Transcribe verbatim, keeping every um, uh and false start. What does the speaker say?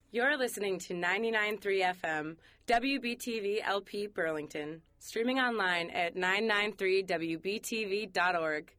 You're listening to ninety-nine point three F M, W B T V L P Burlington, streaming online at nine nine three W B T V dot org.